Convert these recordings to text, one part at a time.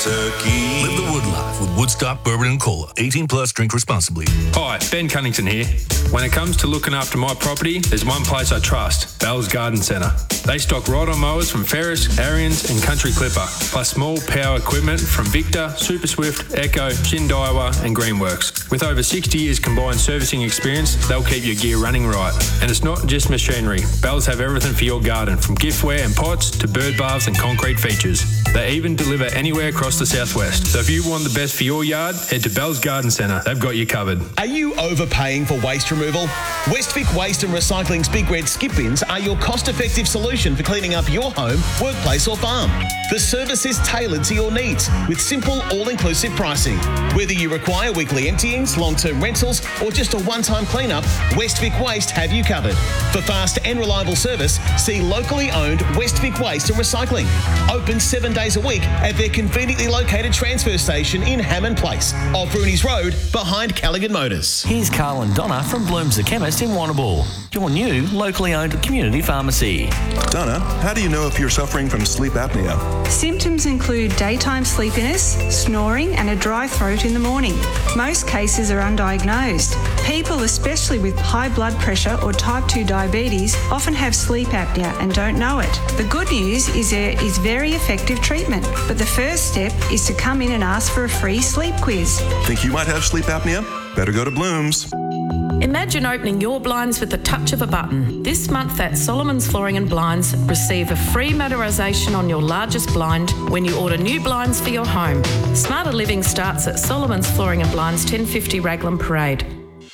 turkey. Live the Wood life with Woodstock Bourbon and Cola. 18 plus, drink responsibly. Hi, Ben Cunnington here. When it comes to looking after my property, there's one place I trust, Bell's Garden Centre. They stock ride-on mowers from Ferris, Ariens and Country Clipper, plus small power equipment from Victor, Super Swift, Echo, Shindaiwa and Greenworks. With over 60 years combined servicing experience, they'll keep your gear running right. And it's not just machinery. Bells have everything for your garden, from giftware and pots to bird baths and concrete features. They even deliver anywhere across the southwest. So if you want the best for your yard, head to Bell's Garden Centre. They've got you covered. Are you overpaying for waste removal? Westvic Waste and Recycling's Big Red Skip Bins are your cost-effective solution for cleaning up your home, workplace or farm. The service is tailored to your needs with simple, all-inclusive pricing. Whether you require weekly emptyings, long-term rentals or just a one-time clean-up, Westvic Waste have you covered. For fast and reliable service, see locally owned Westvic Waste and Recycling. Open 7 days a week at their conveniently located transfer station in Hammond Place, off Rooney's Road, behind Callaghan Motors. Here's Carl and Donna from Bloom's the Chemist in Warrnambool, your new locally owned community pharmacy. Donna, how do you know if you're suffering from sleep apnea? Symptoms include daytime sleepiness, snoring and a dry throat in the morning. Most cases are undiagnosed. People, especially with high blood pressure or type 2 diabetes, often have sleep apnea and don't know it. The good news is there is very effective treatment, but the first step is to come in and ask for a free sleep quiz. Think you might have sleep apnea? Better go to Bloom's. Imagine opening your blinds with the touch of a button. This month at Solomon's Flooring and Blinds, receive a free motorisation on your largest blind when you order new blinds for your home. Smarter living starts at Solomon's Flooring and Blinds, 1050 Raglan Parade.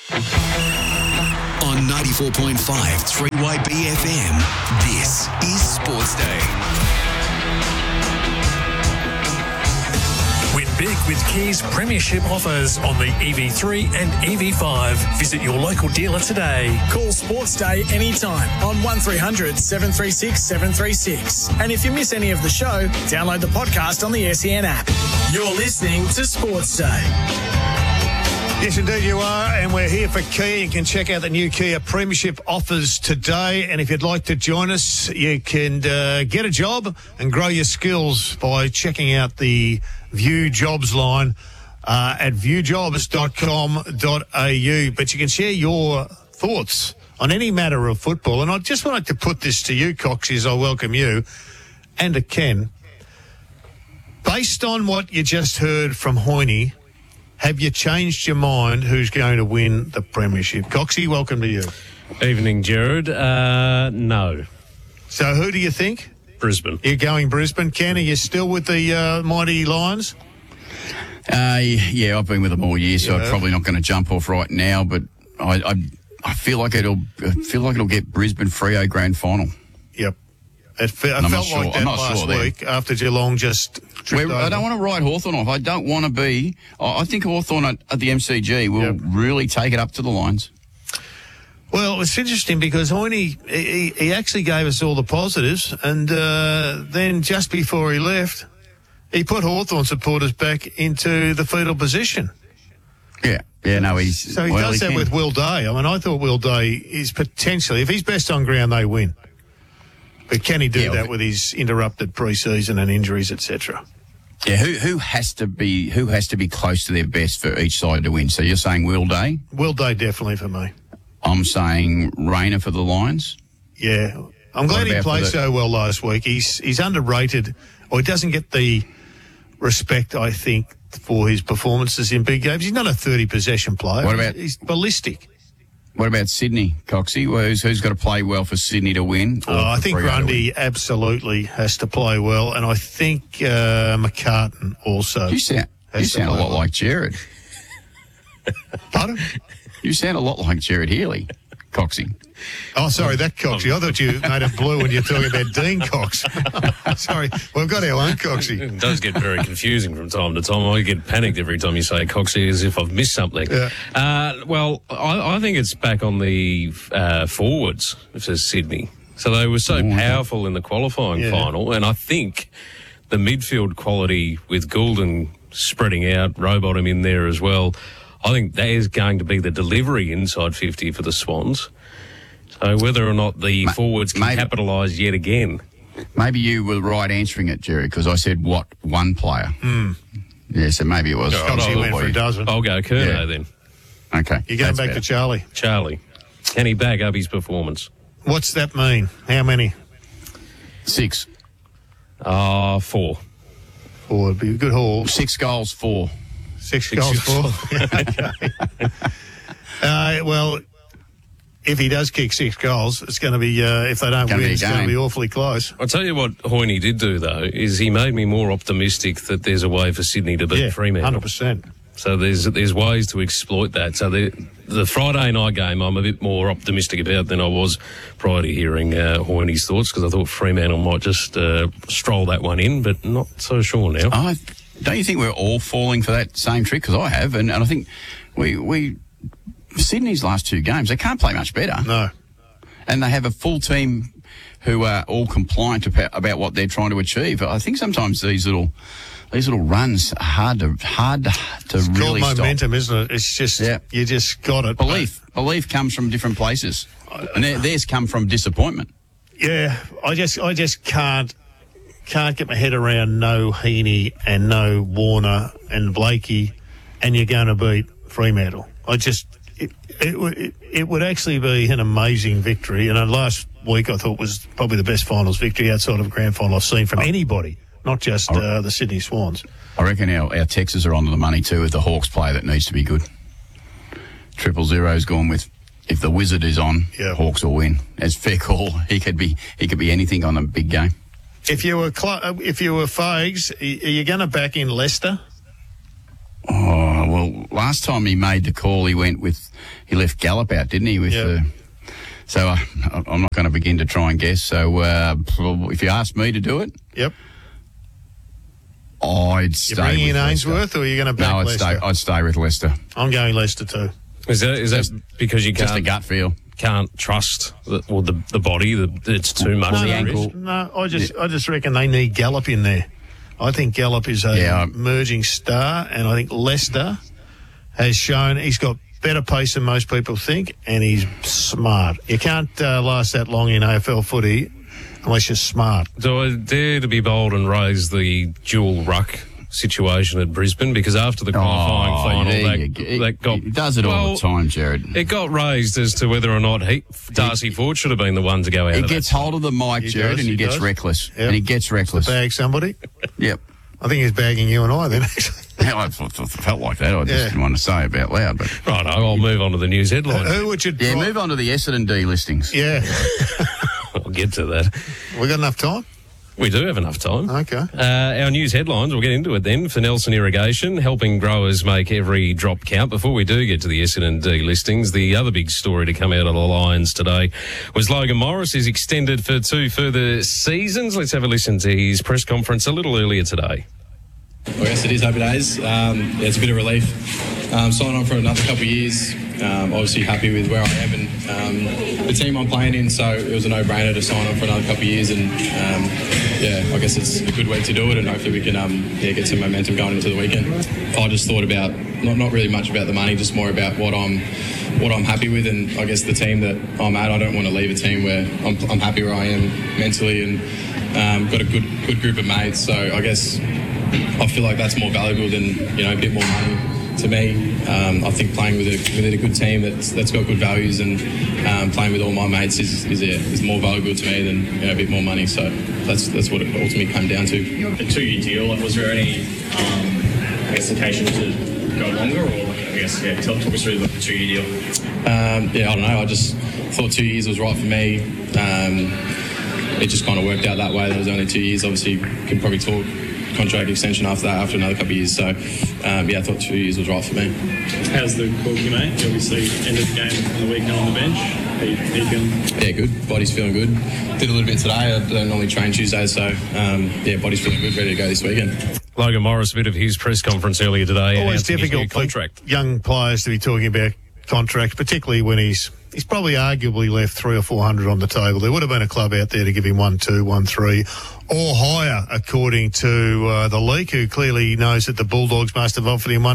On 94.5 3YB FM, this is Sports Day. Win big with Kia's premiership offers on the EV3 and EV5. Visit your local dealer today. Call Sports Day anytime on 1300 736 736. And if you miss any of the show, download the podcast on the SEN app. You're listening to Sports Day. Yes, indeed you are, and we're here for Kia. You can check out the new Kia Premiership offers today, and if you'd like to join us, you can get a job and grow your skills by checking out the View Jobs line at viewjobs.com.au. But you can share your thoughts on any matter of football, and I just wanted to put this to you, Coxie, as I welcome you, and to Ken. Based on what you just heard from Hoyne, have you changed your mind who's going to win the Premiership? Coxie, welcome to you. Evening, Jared. No. So who do you think? Brisbane. You're going Brisbane. Ken, are you still with the mighty Lions? Yeah, I've been with them all year, so I'm probably not going to jump off right now, but I feel like it'll get Brisbane Freo grand final. Yep. It felt like that last week after Geelong just tripped over. I don't want to write Hawthorn off. I don't want to be. I think Hawthorn at the MCG will really take it up to the Lions. Well, it's interesting because Hoyne, he actually gave us all the positives, and then just before he left, he put Hawthorn supporters back into the fetal position. Yeah, no, he does that with Will Day. I mean, I thought Will Day is potentially, if he's best on ground, they win. But can he do that with his interrupted pre-season and injuries, etc.? Yeah, who has to be close to their best for each side to win? So you're saying Will Day? Will Day definitely for me. I'm saying Rayner for the Lions. Yeah, I'm glad he played so well last week. He's underrated, or he doesn't get the respect, I think, for his performances in big games. He's not a 30 possession player. He's ballistic. What about Sydney, Coxie? Who's got to play well for Sydney to win? I think Grundy absolutely has to play well, and I think McCartan also. You sound a lot like Jared. Pardon? You sound a lot like Jared Healy, Coxie. Oh, sorry, that Coxie. I thought you made it blue when you're talking about Dean Cox. Sorry, we've got our own Coxie. It does get very confusing from time to time. I get panicked every time you say Coxie as if I've missed something. Yeah. Well, I think it's back on the forwards, if there's Sydney. So they were so powerful in the qualifying final, and I think the midfield quality with Goulden spreading out, Rowbottom in there as well, I think that is going to be the delivery inside 50 for the Swans. So whether or not the forwards can capitalise yet again. Maybe you were right answering it, Jerry, because I said what one player. Yeah, so maybe it was. He went for a dozen. I'll go Curnow then. Okay. You're going back to Charlie. Charlie. Can he back up his performance? What's that mean? How many? 6. 4. 4 would be a good haul. 6 goals, 4. 6 goals, 4. Okay. Well, if he does kick 6 goals, it's going to be, if they don't win, it's going to be awfully close. I'll tell you what Hoyne did do, though, is he made me more optimistic that there's a way for Sydney to beat Fremantle. 100%. So there's ways to exploit that. So the Friday night game I'm a bit more optimistic about than I was prior to hearing Hoyne's thoughts, because I thought Fremantle might just stroll that one in, but not so sure now. Don't you think we're all falling for that same trick? Because I have, and I think we Sydney's last 2 games, they can't play much better. No. And they have a full team who are all compliant about what they're trying to achieve. I think sometimes these little runs are hard to it's really called momentum, stop. isn't it? It's just, you just got it. Belief comes from different places. And theirs come from disappointment. Yeah, I just can't get my head around no Heaney and no Warner and Blakey, and you're going to beat Fremantle. It would actually be an amazing victory. And last week I thought was probably the best finals victory outside of a grand final I've seen from anybody, not just the Sydney Swans. I reckon our Texans are onto the money too with the Hawks player that needs to be good. 000's gone with, if the Wizard is on, Hawks will win. It's fair call. He could be anything on a big game. If you were Fags, are you going to back in Leicester? Oh, well, last time he made the call, he left Gallup out, didn't he? So I'm not going to begin to try and guess. So if you ask me to do it, I'd stay. You're bringing in with Ainsworth, or are you going to back Leicester? I'd stay with Leicester. I'm going Leicester too. Is that because you just a gut feel? Can't trust the body? It's too much. The ankle. No, I just reckon they need Gallup in there. I think Gallup is a emerging star, and I think Leicester has shown he's got better pace than most people think, and he's smart. You can't last that long in AFL footy unless you're smart. So I dare to be bold and raise the dual ruck situation at Brisbane, because after the qualifying final, that got... He does it all the time, Jared. It got raised as to whether or not Darcy Ford should have been the one to go out. He gets hold of the mic, Jared, and he gets reckless. Yep. And he gets reckless. Bag somebody? Yep. I think he's bagging you and I then, actually. I felt like that. I just didn't want to say it out loud. But right, I'll move on to the news headlines. Who would you... move on to the Essendon D listings. Yeah. I'll get to that. We got enough time? We do have enough time. Okay. Our news headlines, we'll get into it then. For Nelson Irrigation, helping growers make every drop count. Before we do get to the Essendon D listings, the other big story to come out of the Lions today was Logan Morris is extended for 2 further seasons. Let's have a listen to his press conference a little earlier today. Well, yes, it is happy days. It's a bit of relief. Signing on for another couple of years. Obviously happy with where I am and the team I'm playing in, so it was a no-brainer to sign on for another couple of years. And I guess it's a good week to do it, and hopefully we can get some momentum going into the weekend. I just thought about not really much about the money, just more about what I'm happy with, and I guess the team that I'm at. I don't want to leave a team where I'm happy where I am mentally, and got a good group of mates. So I guess I feel like that's more valuable than a bit more money. To me, I think playing within a good team that's got good values and playing with all my mates is more valuable to me than a bit more money. So that's what it ultimately came down to. A 2-year deal. Was there any, occasion to go longer, or talk us through the 2-year deal? I don't know. I just thought 2 years was right for me. It just kind of worked out that way. There was only 2 years. Obviously, can probably talk contract extension after another couple of years. So, I thought 2 years was right for me. How's the Corky, mate? You obviously ended the game on the weekend on the bench. How you feeling? Yeah, good. Body's feeling good. Did a little bit today. I don't normally train Tuesdays, so, body's feeling good, ready to go this weekend. Logan Morris, a bit of his press conference earlier today. Always difficult for young players to be talking about contract, particularly when he's probably arguably left 300 or 400 on the table. There would have been a club out there to give him 1, 2, 1, 3 or higher, according to the leak, who clearly knows that the Bulldogs must have offered him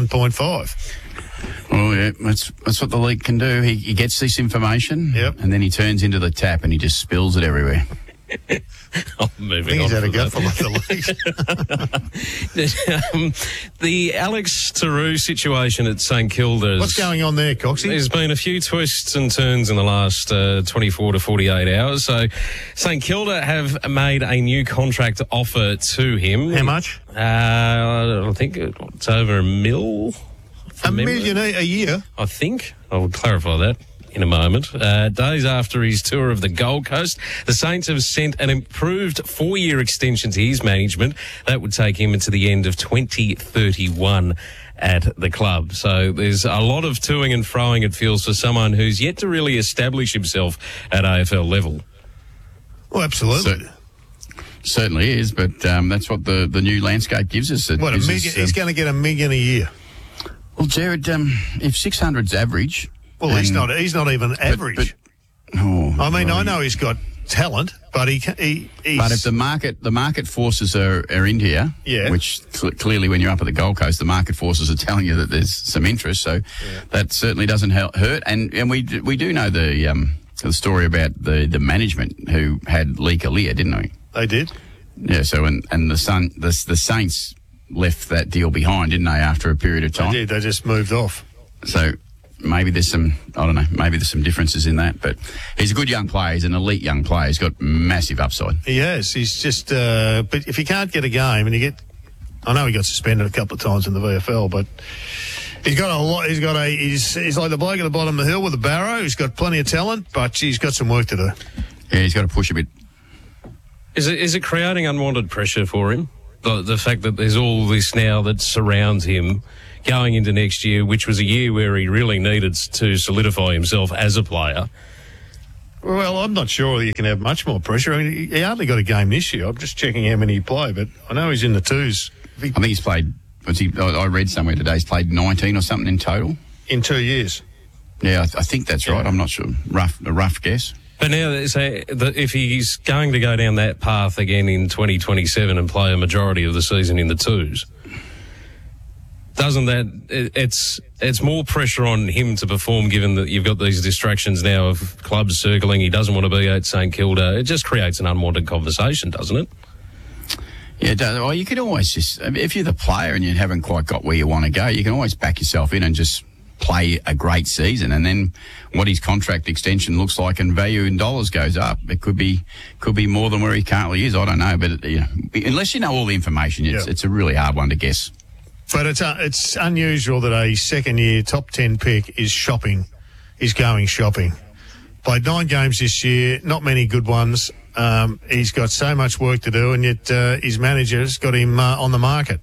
1.5. Well, yeah, that's what the leak can do. He gets this information, and then he turns into the tap and he just spills it everywhere. I'm moving I think he's on had a from go that. for the league. The Alex Tarue situation at St Kilda. What's going on there, Coxie? There's been a few twists and turns in the last 24 to 48 hours. So St Kilda have made a new contract offer to him. How much? I think it's over $1 million. $1 million a year? I think. I will clarify that in a moment. Days after his tour of the Gold Coast, the Saints have sent an improved 4-year extension to his management. That would take him into the end of 2031 at the club. So there's a lot of toing and froing, it feels, for someone who's yet to really establish himself at AFL level. Well, absolutely. Certainly is, but that's what the new landscape gives us. What, $1 million? He's going to get $1 million a year. Well, Jared, if 600's average... Well, he's not even average. I know he's got talent, but he's... But if the market forces are in here, which clearly when you're up at the Gold Coast, the market forces are telling you that there's some interest, so that certainly doesn't hurt. And we do know the story about the management who had Lee Kalia, didn't we? They did. Yeah. So and the Saints left that deal behind, didn't they? After a period of time, they did. They just moved off. So maybe there's some, I don't know, maybe there's some differences in that. But he's a good young player. He's an elite young player. He's got massive upside. He has. He's just. But if he can't get a game, and I know he got suspended a couple of times in the VFL, but. He's got a lot. He's like the bloke at the bottom of the hill with a barrow. He's got plenty of talent, but he's got some work to do. Yeah, he's got to push a bit. Is it creating unwanted pressure for him? The fact that there's all this now that surrounds him going into next year, which was a year where he really needed to solidify himself as a player. Well, I'm not sure you can have much more pressure. I mean, he hardly got a game this year. I'm just checking how many he played, but I know he's in the twos. I think he's played. I read somewhere today he's played 19 or something in total. In 2 years? Yeah, I think that's right. I'm not sure. A rough guess. But now, if he's going to go down that path again in 2027 and play a majority of the season in the twos, doesn't that... It's more pressure on him to perform, given that you've got these distractions now of clubs circling. He doesn't want to be at St Kilda. It just creates an unwanted conversation, doesn't it? Yeah, well, you could always just, if you're the player and you haven't quite got where you want to go, you can always back yourself in and just play a great season. And then what his contract extension looks like and value in dollars goes up, it could be more than where he currently is. I don't know, but unless you know all the information, it's a really hard one to guess. But it's unusual that a second-year top 10 pick is going shopping. Played 9 games this year, not many good ones. He's got so much work to do, and yet his manager's got him on the market.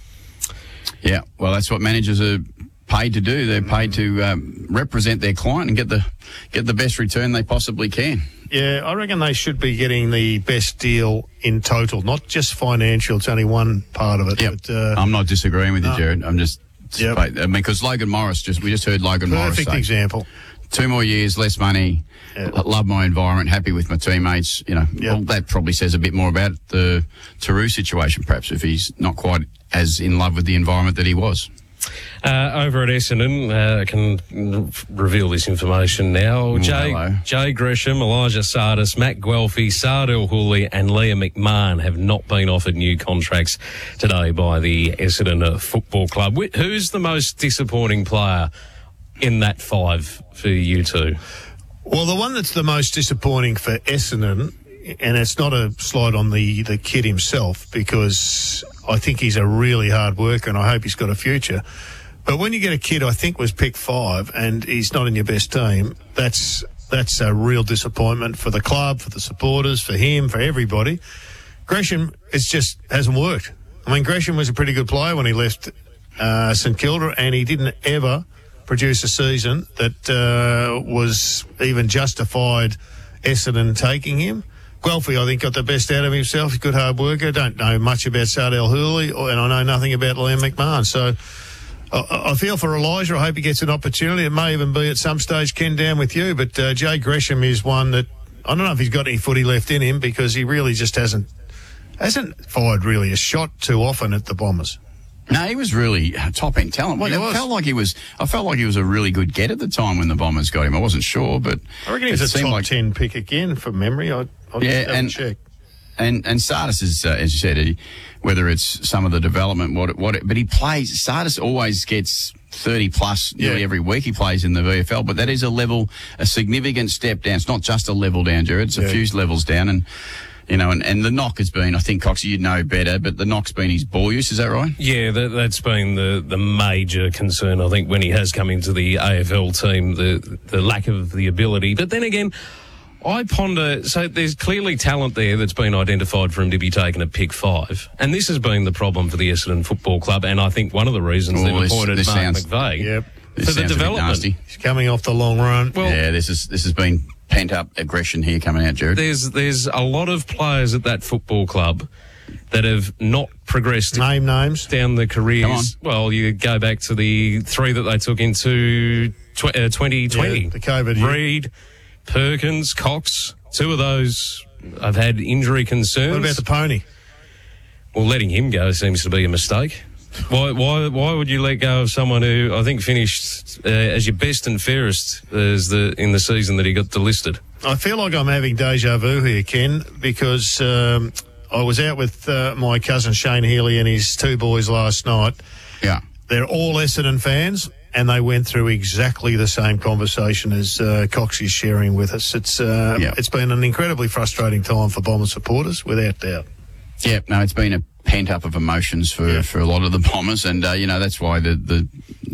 Yeah, well, that's what managers are paid to do. They're paid to represent their client and get the best return they possibly can. Yeah, I reckon they should be getting the best deal in total, not just financial. It's only one part of it. Yep. But, I'm not disagreeing with you, Jared. I'm just... Yep. I mean, because Logan Morris, we just heard Logan Morris say... Perfect example. 2 more years, less money, love my environment, happy with my teammates. Well, that probably says a bit more about the Tarue situation, perhaps, if he's not quite as in love with the environment that he was. Over at Essendon, I can reveal this information now. Jay Gresham, Elijah Sardis, Matt Guelphy, Sardell Hooley and Liam McMahon have not been offered new contracts today by the Essendon Football Club. Who's the most disappointing player in that 5 for you two? Well, the one that's the most disappointing for Essendon, and it's not a slide on the kid himself, because I think he's a really hard worker and I hope he's got a future. But when you get a kid, I think was picked 5, and he's not in your best team, that's a real disappointment for the club, for the supporters, for him, for everybody. Gresham, it just hasn't worked. I mean, Gresham was a pretty good player when he left St Kilda, and he didn't ever produce a season that was even justified Essendon taking him. Guelphy, I think, got the best out of himself. He's a good hard worker. Don't know much about Sardell Hooley, and I know nothing about Liam McMahon. So I feel for Elijah. I hope he gets an opportunity. It may even be at some stage Ken down with you, but Jay Gresham is one that I don't know if he's got any footy left in him, because he really just hasn't fired really a shot too often at the Bombers. No, he was really top-end talent. I felt like he was a really good get at the time when the Bombers got him. I wasn't sure, but I reckon he was a top 10 pick again, from memory. I I'll just have a check. And Sardis is, as you said, whether it's some of the development, but he plays. Sardis always gets 30 plus nearly every week he plays in the VFL, but that is a significant step down. It's not just a level down, Jared. It's a few levels down, and the knock has been, I think, Coxie, you'd know better, but the knock's been his ball use. Is that right? Yeah, that's been the major concern, I think, when he has come into the AFL team, the lack of the ability. But then again, I ponder, so there's clearly talent there that's been identified for him to be taken at pick 5. And this has been the problem for the Essendon Football Club, and I think one of the reasons they've appointed Mark McVeigh for the development. He's coming off the long run. Well, this has been pent-up aggression here coming out, Jared. There's a lot of players at that football club that have not progressed. Name names down the careers. Well, you go back to the 3 that they took into 2020. The COVID year. Reid, Perkins, Cox. 2 of those have had injury concerns. What about the pony? Well, letting him go seems to be a mistake. Why would you let go of someone who I think finished as your best and fairest in the season that he got delisted? I feel like I'm having deja vu here, Ken, because I was out with my cousin Shane Healy and his 2 boys last night. Yeah. They're all Essendon fans, and they went through exactly the same conversation as Coxie's sharing with us. It's been an incredibly frustrating time for Bomber supporters, without doubt. Yeah, no, it's been a pent-up of emotions for a lot of the Bombers, and, that's why the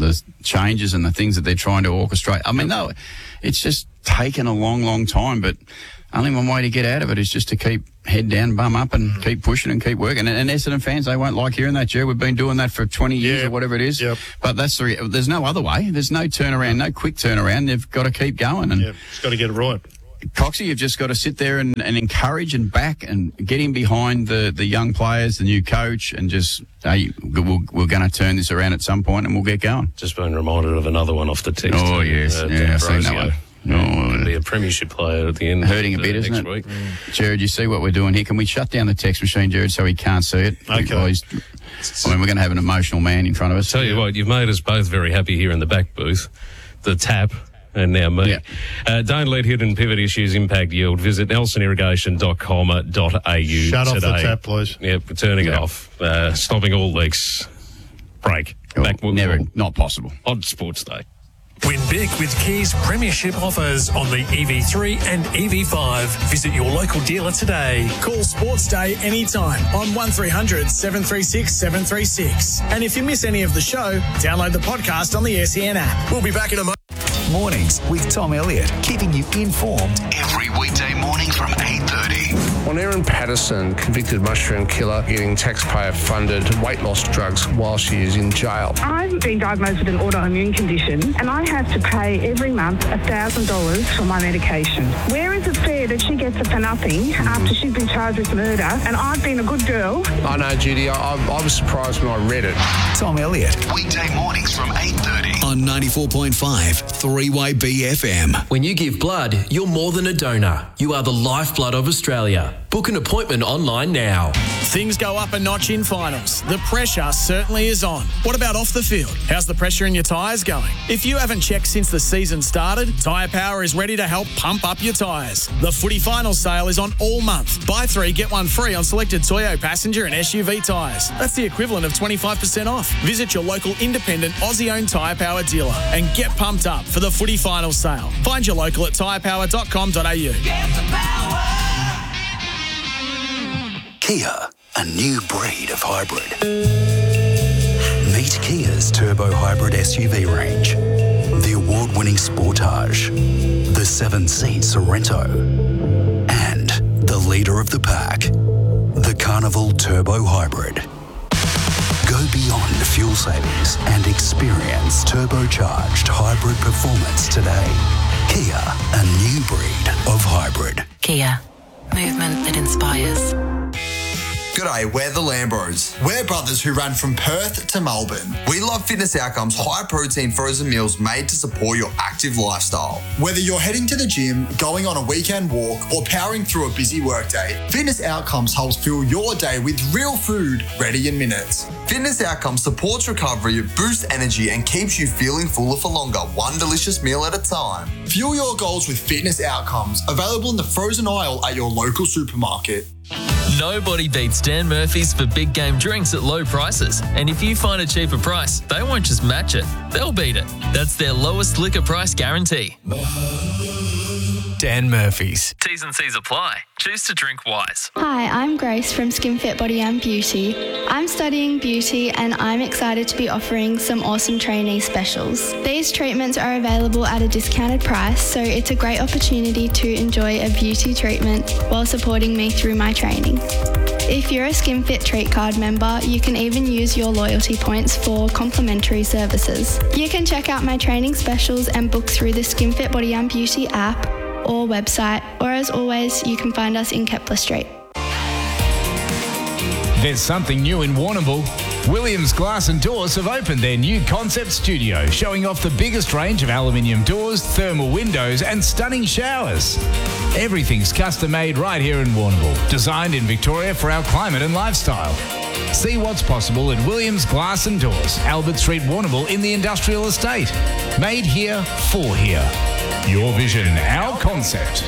changes and the things that they're trying to orchestrate. I mean, no, it's just taken a long, long time, but only one way to get out of it is just to keep head down, bum up, and keep pushing and keep working. And Essendon fans, they won't like hearing that, Joe. We've been doing that for 20 years or whatever it is. Yep. But there's no other way. There's no turnaround, no quick turnaround. They've got to keep going. And just got to get it right. Coxie, you've just got to sit there and encourage and back and get in behind the young players, the new coach, and just, hey, we're going to turn this around at some point and we'll get going. Just been reminded of another one off the text. Oh, yes. I've seen that one. Going to be a premiership player at the end. Hurting a bit, isn't it? Week. Jared, you see what we're doing here? Can we shut down the text machine, Jared, so he can't see it? Okay. We're going to have an emotional man in front of us. Tell you what, you've made us both very happy here in the back booth. The tap. And now me. Yeah. Don't let hidden pivot issues impact yield. Visit nelsonirrigation.com.au today. Shut off the tap, please. Yep, turning it off. Stopping all leaks. Break. Not possible. On Sports Day. Win big with Kia's premiership offers on the EV3 and EV5. Visit your local dealer today. Call Sports Day anytime on 1300 736 736. And if you miss any of the show, download the podcast on the SEN app. We'll be back in a moment. Mornings with Tom Elliott, keeping you informed every weekday morning from 8:30. On Erin Patterson, convicted mushroom killer, getting taxpayer-funded weight loss drugs while she is in jail. I've been diagnosed with an autoimmune condition and I have to pay every month $1,000 for my medication. Where is it fair that she gets it for nothing after she's been charged with murder and I've been a good girl? I know, Judy. I was surprised when I read it. Tom Elliott, weekday mornings from 8:30 on 94.5 3YB FM. When you give blood, you're more than a donor. You are the lifeblood of Australia. Book an appointment online now. Things go up a notch in finals. The pressure certainly is on. What about off the field? How's the pressure in your tyres going? If you haven't checked since the season started, Tyre Power is ready to help pump up your tyres. The footy final sale is on all month. Buy 3, get 1 free on selected Toyo passenger and SUV tyres. That's the equivalent of 25% off. Visit your local independent Aussie-owned Tyre Power dealer and get pumped up for the footy final sale. Find your local at tyrepower.com.au. Kia, a new breed of hybrid. Meet Kia's turbo hybrid SUV range. The award-winning Sportage, the 7-seat Sorento, and the leader of the pack, the Carnival Turbo Hybrid. Go beyond fuel savings and experience turbocharged hybrid performance today. Kia, a new breed of hybrid. Kia, movement that inspires. G'day, we're the Lambros. We're brothers who ran from Perth to Melbourne. We love Fitness Outcomes high-protein frozen meals made to support your active lifestyle. Whether you're heading to the gym, going on a weekend walk, or powering through a busy workday, Fitness Outcomes helps fuel your day with real food ready in minutes. Fitness Outcomes supports recovery, boosts energy, and keeps you feeling fuller for longer, one delicious meal at a time. Fuel your goals with Fitness Outcomes, available in the frozen aisle at your local supermarket. Nobody beats Dan Murphy's for big game drinks at low prices. And if you find a cheaper price, they won't just match it, they'll beat it. That's their lowest liquor price guarantee. Dan Murphy's. T's and C's apply. Choose to drink wise. Hi, I'm Grace from SkinFit Body and Beauty. I'm studying beauty and I'm excited to be offering some awesome trainee specials. These treatments are available at a discounted price, so it's a great opportunity to enjoy a beauty treatment while supporting me through my training. If you're a SkinFit Treat Card member, you can even use your loyalty points for complimentary services. You can check out my training specials and book through the SkinFit Body and Beauty app or website, or as always, you can find us in Kepler Street. There's something new in Warrnambool. Williams Glass and Doors have opened their new concept studio, showing off the biggest range of aluminium doors, thermal windows and stunning showers. Everything's custom made right here in Warrnambool, designed in Victoria for our climate and lifestyle. See what's possible at Williams Glass and Doors, Albert Street, Warrnambool in the Industrial Estate. Made here for here. Your vision, our concept.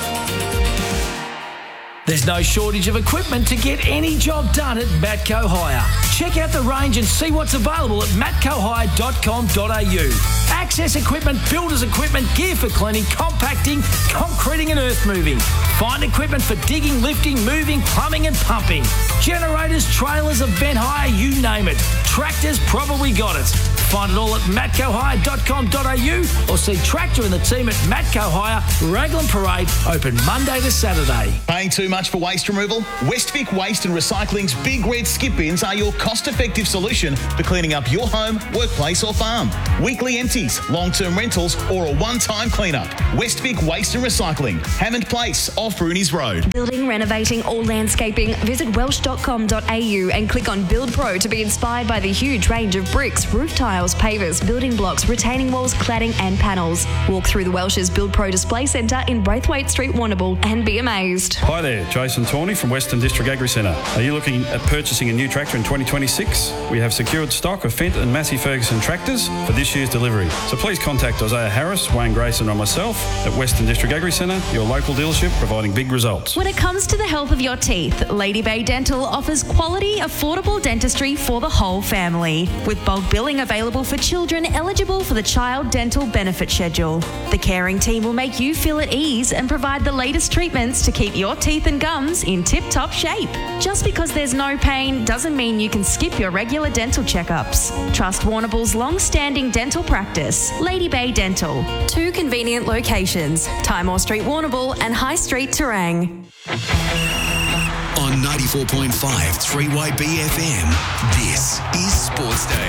There's no shortage of equipment to get any job done at Matco Hire. Check out the range and see what's available at matcohire.com.au. Access equipment, builders equipment, gear for cleaning, compacting, concreting and earth moving. Find equipment for digging, lifting, moving, plumbing and pumping. Generators, trailers, event hire, you name it. Tractors probably got it. Find it all at matcohire.com.au or see Tractor and the team at Matco Hire, Raglan Parade, open Monday to Saturday. Paying too much for waste removal? Westvic Waste and Recycling's Big Red Skip Bins are your cost-effective solution for cleaning up your home, workplace or farm. Weekly empties, long-term rentals or a one-time clean-up. Westvic Waste and Recycling, Hammond Place, off Rooney's Road. Building, renovating or landscaping? Visit welsh.com.au and click on Build Pro to be inspired by the huge range of bricks, roof tiles, pavers, building blocks, retaining walls, cladding and panels. Walk through the Welsh's Build Pro Display Centre in Braithwaite Street, Warrnambool and be amazed. Hi there, Jason Tawney from Western District Agri Centre. Are you looking at purchasing a new tractor in 2026? We have secured stock of Fendt and Massey Ferguson tractors for this year's delivery. So please contact Isaiah Harris, Wayne Grayson or myself at Western District Agri Centre, your local dealership providing big results. When it comes to the health of your teeth, Lady Bay Dental offers quality, affordable dentistry for the whole family. With bulk billing available for children eligible for the Child Dental Benefit Schedule. The caring team will make you feel at ease and provide the latest treatments to keep your teeth and gums in tip-top shape. Just because there's no pain doesn't mean you can skip your regular dental checkups. Trust Warrnambool's long-standing dental practice, Lady Bay Dental. 2 convenient locations, Timor Street, Warrnambool and High Street, Terang. On 94.5 3YB FM, this is Sports Day.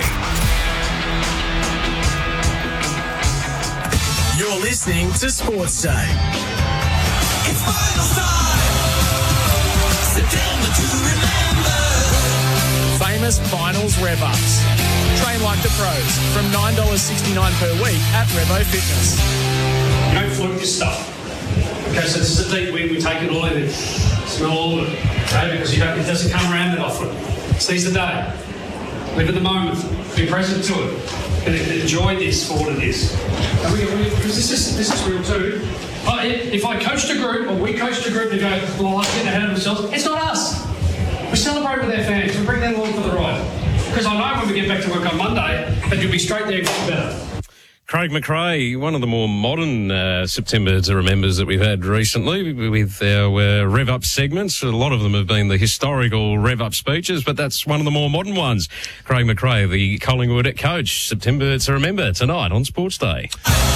You're listening to Sports Day. It's final time. September to remember. Famous finals rev-ups. Train like the pros from $9.69 per week at Revo Fitness. You don't fluke this stuff. Okay, so this is a deep wind, we take it all in. Smell all of it. Okay, because it doesn't come around that often. Seize the day. Live at the moment. Be present to it. And enjoy this for what it is. Because this is real too. If I coached a group, or we coached a group to go, well, let's get ahead of themselves, it's not us. We celebrate with our fans. We bring them along for the ride. Because I know when we get back to work on Monday, that you'll be straight there and get better. Craig McRae, one of the more modern September to Remembers that we've had recently with our rev-up segments. A lot of them have been the historical rev-up speeches, but that's one of the more modern ones. Craig McRae, the Collingwood coach, September to Remember tonight on Sports Day.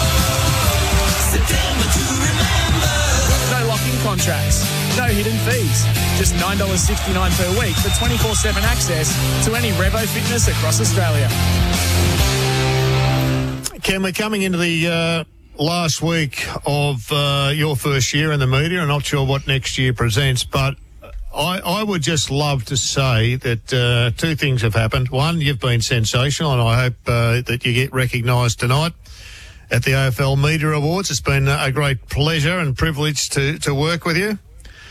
No lock-in contracts, no hidden fees. Just $9.69 per week for 24/7 access to any Revo Fitness across Australia. Ken, we're coming into the last week of your first year in the media. I'm not sure what next year presents, but I would just love to say that two things have happened. One, you've been sensational, and I hope that you get recognised tonight at the AFL Media Awards. It's been a great pleasure and privilege to work with you.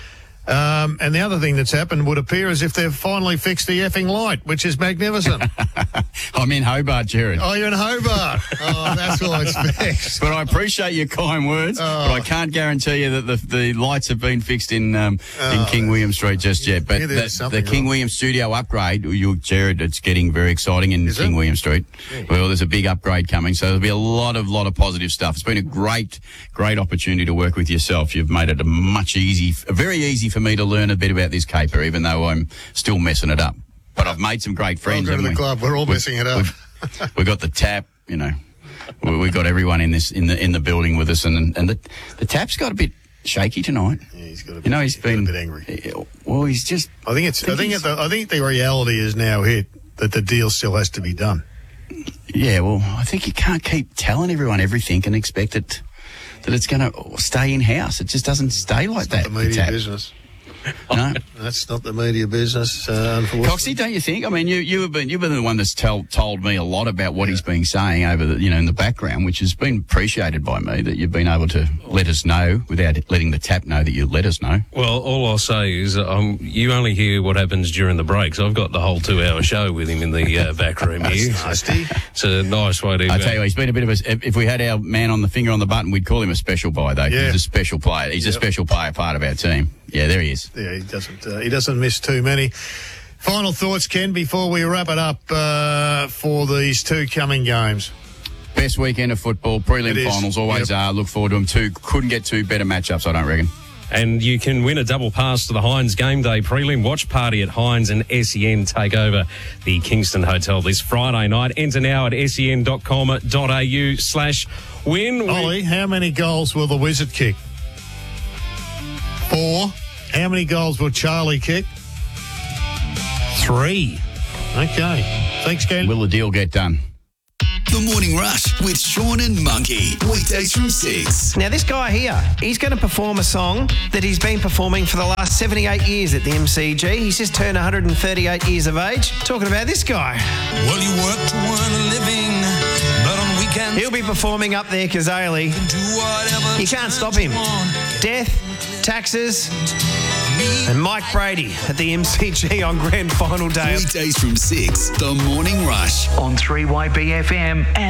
And the other thing that's happened would appear as if they've finally fixed the effing light, which is magnificent. I'm in Hobart, Jared. Oh, you're in Hobart. Oh, that's all it's fixed. But I appreciate your kind words, but I can't guarantee you that the lights have been fixed in King William Street just yet. But the King William studio upgrade, Jared, it's getting very exciting in King William Street. Yeah. Well, there's a big upgrade coming, so there'll be a lot of positive stuff. It's been a great opportunity to work with yourself. You've made it very easy for me to learn a bit about this caper, even though I'm still messing it up. But I've made some great friends. Welcome to the club. We're all messing it up. We've got the tap, we've got everyone in the building with us, and the tap's got a bit shaky tonight. Yeah, he's got he's been a bit angry. Well, he's just. I think the reality is now hit that the deal still has to be done. Yeah, well, I think you can't keep telling everyone everything and expect it that it's going to stay in house. It just doesn't stay like that. The media business. No, that's not the media business. Unfortunately, Coxie, don't you think? I mean, you've been the one that's told me a lot about what he's been saying over the in the background, which has been appreciated by me, that you've been able to let us know without letting the tap know that you let us know. Well, all I'll say is you only hear what happens during the breaks. I've got the whole 2-hour show with him in the back room here. Nasty. It's a nice way to. I tell you, he's been a bit of a. If we had our man on the finger on the button, we'd call him a special buy, though. Yeah. He's a special player. He's a special player, part of our team. Yeah, there he is. Yeah, he doesn't miss too many. Final thoughts, Ken, before we wrap it up for these two coming games. Best weekend of football, prelim finals always are. Look forward to them. Couldn't get two better matchups, I don't reckon. And you can win a double pass to the Heinz Game Day prelim watch party at Heinz, and SEN take over the Kingston Hotel this Friday night. Enter now at sen.com.au/win. Ollie, how many goals will the Wizard kick? 4. How many goals will Charlie kick? 3. Okay. Thanks, Ken. Will the deal get done? The Morning Rush with Sean and Monkey. Weekdays from 6. Now, this guy here, he's going to perform a song that he's been performing for the last 78 years at the MCG. He's just turned 138 years of age. Talking about this guy. Well, you work to earn a living, but on weekends... He'll be performing up there, Kazali. You can't stop him. Death, taxes, and Mike Brady at the MCG on Grand Final Day. Weekdays from 6, The Morning Rush on 3YBFM.